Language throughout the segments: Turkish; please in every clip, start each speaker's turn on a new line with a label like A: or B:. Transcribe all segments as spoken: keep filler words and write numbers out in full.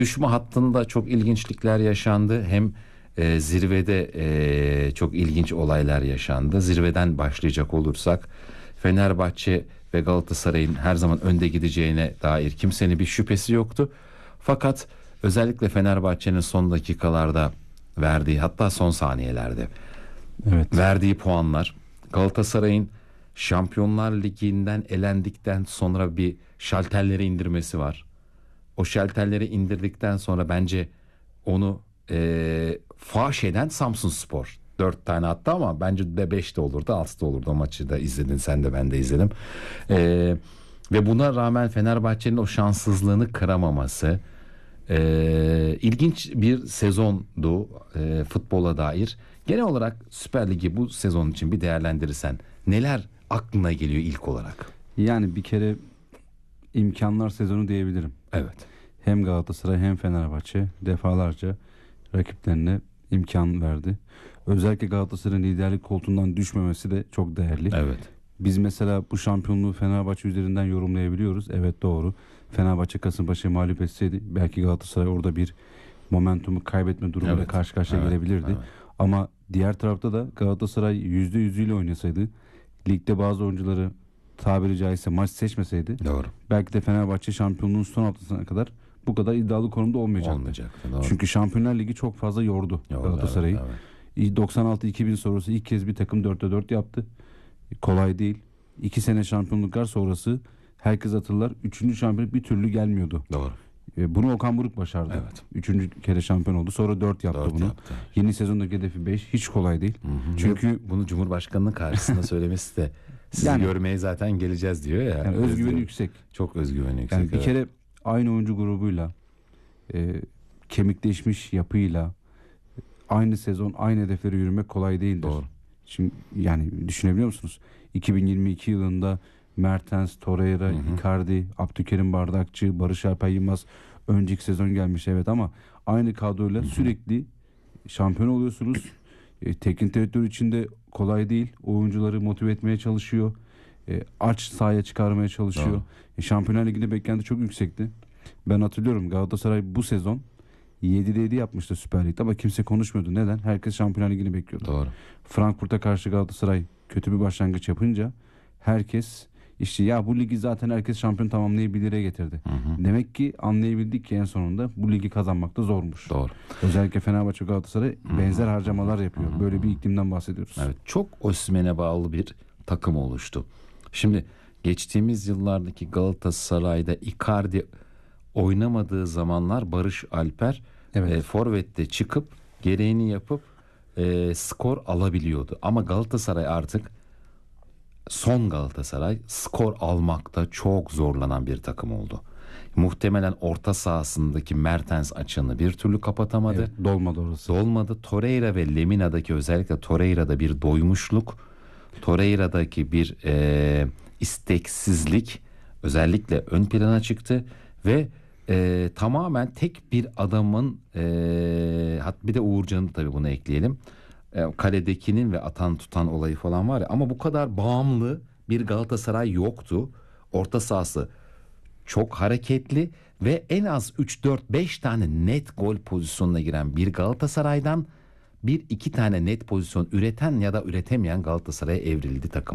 A: düşme hattında çok ilginçlikler yaşandı. Hem e, zirvede e, çok ilginç olaylar yaşandı. Zirveden başlayacak olursak Fenerbahçe ve Galatasaray'ın her zaman önde gideceğine dair kimsenin bir şüphesi yoktu. Fakat özellikle Fenerbahçe'nin son dakikalarda verdiği, hatta son saniyelerde
B: Evet.
A: verdiği puanlar, Galatasaray'ın Şampiyonlar Ligi'nden elendikten sonra bir şalterleri indirmesi var. O şalterleri indirdikten sonra bence onu e, faş eden Samsunspor. Dört tane attı ama bence de beş de olurdu, altı da olurdu. O maçı da izledin sen de, ben de izledim. E, ve buna rağmen Fenerbahçe'nin o şanssızlığını kıramaması e, ilginç bir sezondu e, futbola dair. Genel olarak Süper Lig'i bu sezon için bir değerlendirirsen neler aklına geliyor ilk olarak?
B: Yani bir kere imkanlar sezonu diyebilirim.
A: Evet.
B: Hem Galatasaray hem Fenerbahçe defalarca rakiplerine imkan verdi. Özellikle Galatasaray'ın liderlik koltuğundan düşmemesi de çok değerli.
A: Evet.
B: Biz mesela bu şampiyonluğu Fenerbahçe üzerinden yorumlayabiliyoruz. Evet, doğru. Fenerbahçe Kasımpaşa'yı mağlup etseydi belki Galatasaray orada bir momentumu kaybetme durumuyla
A: Evet.
B: karşı karşıya
A: Evet.
B: gelebilirdi.
A: Evet.
B: Ama diğer tarafta da Galatasaray yüzde yüzüyle oynasaydı, ligde bazı oyuncuları tabiri caizse maç seçmeseydi,
A: Doğru.
B: belki de Fenerbahçe şampiyonluğun son haftasına kadar bu kadar iddialı konumda olmayacaktı.
A: Olmayacaktı. Doğru.
B: Çünkü Şampiyonlar Ligi çok fazla yordu,
A: Yordu,
B: Galatasaray'ı.
A: evet, evet.
B: doksan altı iki bin sonrası ilk kez bir takım dörtte dört yaptı. Kolay değil. iki sene şampiyonluklar sonrası herkes hatırlar, üçüncü şampiyonluk bir türlü gelmiyordu.
A: Doğru.
B: E, Bunu Okan Buruk başardı.
A: Evet.
B: Üçüncü kere şampiyon oldu. Sonra dört yaptı
A: Dört
B: bunu.
A: yaptı.
B: Yeni sezondaki hedefi beş. Hiç kolay değil.
A: Hı hı.
B: Çünkü
A: bunu Cumhurbaşkanı'nın karşısında söylemesi de sizi
B: Yani-
A: görmeye zaten geleceğiz diyor ya.
B: yani özgüveni
A: Özgüven-
B: yüksek.
A: Çok özgüveni yüksek.
B: Yani bir
A: evet.
B: kere aynı oyuncu grubuyla, e, kemikleşmiş yapıyla aynı sezon aynı hedeflere yürümek kolay değildir.
A: Doğru.
B: Şimdi yani düşünebiliyor musunuz? iki bin yirmi iki yılında Mertens, Torreira,
A: Hı hı.
B: Icardi, Abdülkerim Bardakçı, Barış Alper Yılmaz önceki sezon gelmiş, evet, ama aynı kadroyla sürekli şampiyon oluyorsunuz. E, teknik direktör için de kolay değil. Oyuncuları motive etmeye çalışıyor. E, aç sahaya çıkarmaya çalışıyor.
A: Doğru.
B: E, Şampiyonlar Ligi'nde beklenti çok yüksekti. Ben hatırlıyorum, Galatasaray bu sezon yedide yedi yapmıştı Süper Lig'de ama kimse konuşmuyordu. Neden? Herkes Şampiyonlar Ligi'ni bekliyordu.
A: Doğru.
B: Frankfurt'a karşı Galatasaray kötü bir başlangıç yapınca herkes işte ya bu ligi zaten herkes şampiyon tamamlayabilir'e getirdi.
A: Hı hı.
B: Demek ki anlayabildik ki en sonunda bu ligi kazanmak da zormuş.
A: Doğru.
B: Özellikle Fenerbahçe, Galatasaray benzer harcamalar yapıyor.
A: Hı hı.
B: Böyle bir iklimden bahsediyoruz.
A: Evet, çok Osimhen'e bağlı bir takım oluştu. Şimdi geçtiğimiz yıllardaki Galatasaray'da Icardi oynamadığı zamanlar Barış Alper
B: Evet.
A: e, forvette çıkıp gereğini yapıp e, skor alabiliyordu. Ama Galatasaray artık, son Galatasaray skor almakta çok zorlanan bir takım oldu. Muhtemelen orta sahasındaki Mertens açığını bir türlü kapatamadı.
B: Evet, dolmadı orası.
A: Dolmadı. Torreira ve Lemina'daki, özellikle Torreira'da bir doymuşluk, Torreira'daki bir e, isteksizlik özellikle ön plana çıktı ve e, tamamen tek bir adamın, e, hat bir de Uğurcan'ı tabii buna ekleyelim. E, kaledekinin ve atan tutan olayı falan var ya, ama bu kadar bağımlı bir Galatasaray yoktu. Orta sahası çok hareketli ve en az üç dört beş tane net gol pozisyonuna giren bir Galatasaray'dan bir iki tane net pozisyon üreten ya da üretemeyen Galatasaray'a evrildi takım.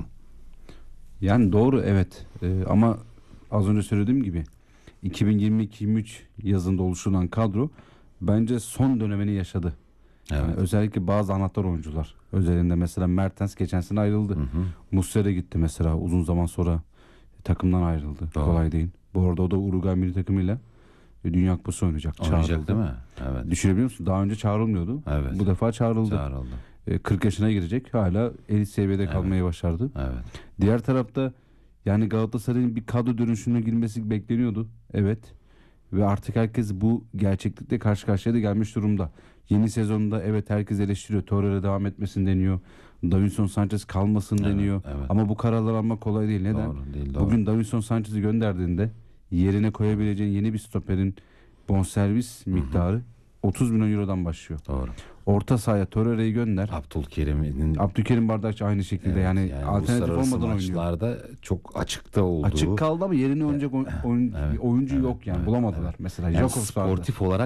B: Yani doğru, evet. Ee, ama az önce söylediğim gibi iki bin yirmi iki yirmi üç yazında oluşturulan kadro bence son dönemini yaşadı.
A: Evet.
B: Yani özellikle bazı anahtar oyuncular özelinde, mesela Mertens geçen sene ayrıldı.
A: Hı hı.
B: Muslera gitti mesela, uzun zaman sonra takımdan ayrıldı.
A: Doğru.
B: Kolay değil. Bu arada o da Uruguay milli takımıyla Dünya Kupası oynayacak.
A: Oynayacak
B: Çağrıldı.
A: değil mi? Evet.
B: Düşünebiliyor musun? Daha önce çağrılmıyordu.
A: Evet.
B: Bu defa çağrıldı.
A: Çağrıldı.
B: E, kırk yaşına girecek. Hala elit seviyede
A: Evet.
B: kalmayı başardı.
A: Evet.
B: Diğer tarafta yani Galatasaray'ın bir kadro dönüşümüne girmesi bekleniyordu. Evet. Ve artık herkes bu gerçeklikle karşı karşıya da gelmiş durumda. Yeni sezonda evet herkes eleştiriyor. Torreira devam etmesin deniyor. Davinson Sanchez kalmasın
A: Evet,
B: deniyor.
A: evet.
B: Ama bu kararlar almak kolay değil. Neden?
A: Doğru değil, doğru.
B: Bugün Davinson Sanchez'i gönderdiğinde yerine koyabileceğin yeni bir stoperin bonservis miktarı otuz milyon eurodan başlıyor.
A: Doğru.
B: Orta sahaya Torreira'yı gönder.
A: Abdülkerim'in
B: Abdülkerim Bardakçı aynı şekilde
A: evet,
B: yani,
A: yani
B: alternatif
A: uluslararası
B: olmadan oynuyor.
A: maçlarda çok açıkta olduğu.
B: Açık kaldı ama yerini oynayacak oyun- oyun-
A: Evet,
B: oyuncu
A: evet,
B: yok yani
A: evet,
B: bulamadılar.
A: evet.
B: Mesela
A: Yani
B: Jakobs vardı.
A: sportif olarak